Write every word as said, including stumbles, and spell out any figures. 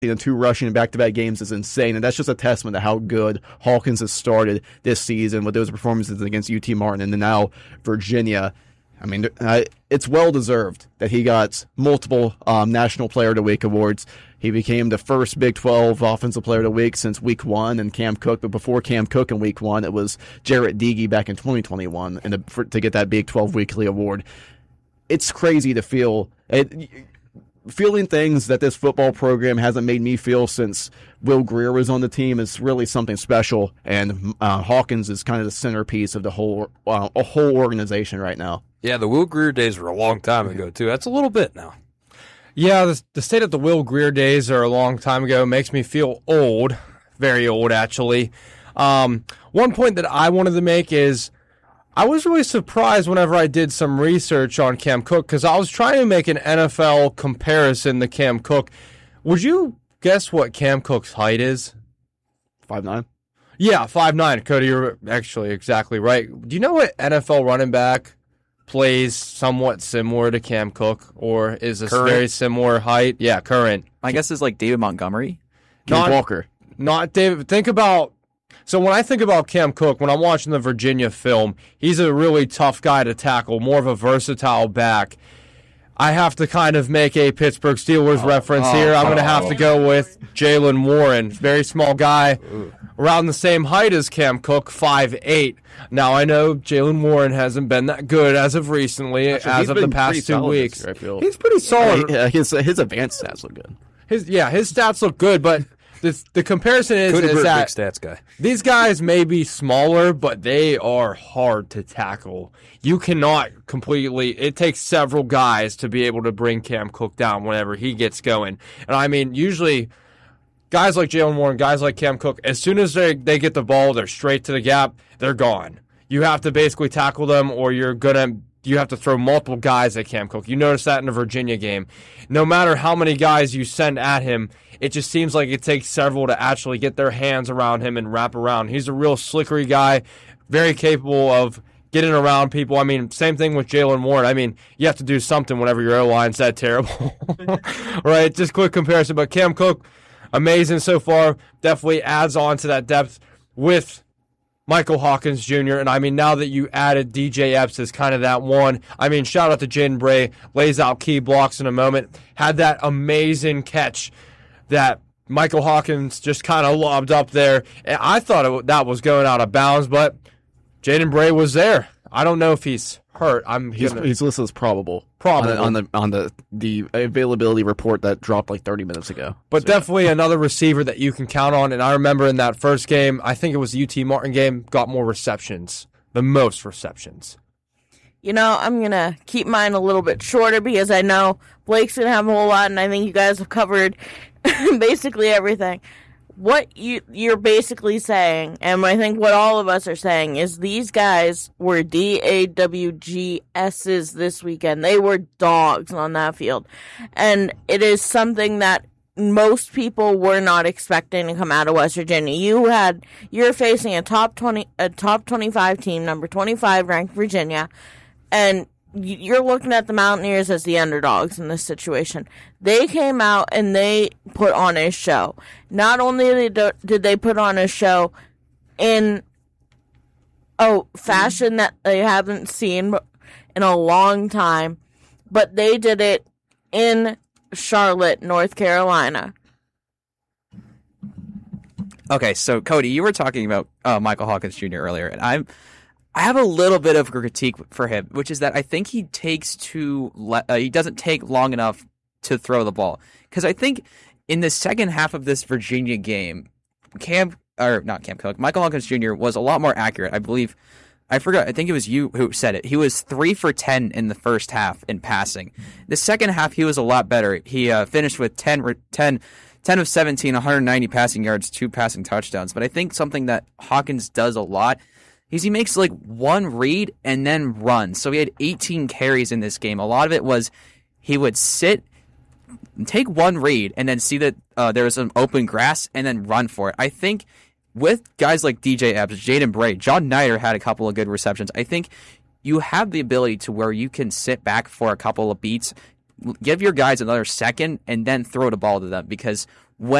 and two rushing in back-to-back games is insane, and that's just a testament to how good Hawkins has started this season with those performances against U T Martin and then now Virginia. I mean, uh, it's well-deserved that he got multiple um, National Player of the Week awards. He became the first Big twelve Offensive Player of the Week since Week one and Cam Cook, but before Cam Cook in Week one, it was Jarrett Deege back in twenty twenty-one and to, for, to get that Big twelve Weekly Award. It's crazy to feel... It, Feeling things that this football program hasn't made me feel since Will Grier was on the team is really something special, and uh, Hawkins is kind of the centerpiece of the whole uh, a whole organization right now. Yeah, the Will Grier days were a long time ago, too. That's a little bit now. Yeah, the, the state of the Will Grier days are a long time ago. It makes me feel old, very old, actually. Um, one point that I wanted to make is I was really surprised whenever I did some research on Cam Cook because I was trying to make an N F L comparison to Cam Cook. Would you guess what Cam Cook's height is? five nine Yeah, five nine Cody, you're actually exactly right. Do you know what N F L running back plays somewhat similar to Cam Cook or is a very similar height? Yeah, current. I guess it's like David Montgomery. Kenneth Walker. Not David. Think about... So when I think about Cam Cook, when I'm watching the Virginia film, he's a really tough guy to tackle, more of a versatile back. I have to kind of make a Pittsburgh Steelers oh, reference oh, here. I'm oh, going to have oh. to go with Jaylen Warren, very small guy, Ooh. around the same height as Cam Cook, five eight. Now, I know Jaylen Warren hasn't been that good as of recently, Actually, as of the past two weeks. Year, he's pretty solid. Yeah, his, his advanced stats look good. His Yeah, his stats look good, but... This, the comparison is, is that big stats guy. These guys may be smaller, but they are hard to tackle. You cannot completely... It takes several guys to be able to bring Cam Cook down whenever he gets going. And, I mean, usually guys like Jaylen Warren, guys like Cam Cook, as soon as they, they get the ball, they're straight to the gap, they're gone. You have to basically tackle them or you're going to... You have to throw multiple guys at Cam Cook. You notice that in the Virginia game. No matter how many guys you send at him, it just seems like it takes several to actually get their hands around him and wrap around. He's a real slickery guy, very capable of getting around people. I mean, same thing with Jaylen Warren. I mean, you have to do something whenever your O-line's that terrible. Right? Just quick comparison. But Cam Cook, amazing so far. Definitely adds on to that depth with Michael Hawkins Junior And, I mean, now that you added D J Epps as kind of that one, I mean, shout out to Jaden Bray, lays out key blocks in a moment, had that amazing catch that Michael Hawkins just kind of lobbed up there. And I thought it, that was going out of bounds, but Jaden Bray was there. I don't know if he's hurt. I'm he's, gonna, he's listed as probable. Probable. On the, on the on the the availability report that dropped like thirty minutes ago. But so, definitely yeah. another receiver that you can count on. And I remember in that first game, I think it was the U T Martin game, got more receptions, the most receptions. You know, I'm going to keep mine a little bit shorter because I know Blake's going to have a whole lot, and I think you guys have covered basically everything. What you, you're basically saying, and I think what all of us are saying, is these guys were D A W G S's this weekend. They were dogs on that field. And it is something that most people were not expecting to come out of West Virginia. You had, you're facing a top twenty, a top twenty-five team, number twenty-five ranked Virginia, and you're looking at the Mountaineers as the underdogs in this situation. They came out and they put on a show. Not only did they put on a show in a fashion that they haven't seen in a long time, but they did it in Charlotte, North Carolina. Okay, so Cody, you were talking about uh, Michael Hawkins Junior earlier, and I'm I have a little bit of a critique for him, which is that I think he takes too le- uh, he doesn't take long enough to throw the ball. Because I think in the second half of this Virginia game, Cam or not Cam Cook, Michael Hawkins Junior was a lot more accurate. I believe I forgot. I think it was you who said it. He was three for ten in the first half in passing. The second half, he was a lot better. He uh, finished with ten, ten, ten of seventeen, one hundred ninety passing yards, two passing touchdowns. But I think something that Hawkins does a lot is he makes like one read and then run. So he had eighteen carries in this game. A lot of it was he would sit, take one read, and then see that uh, there was some open grass and then run for it. I think with guys like D J Epps, Jaden Bray, John Snyder had a couple of good receptions. I think you have the ability to where you can sit back for a couple of beats, give your guys another second, and then throw the ball to them. Because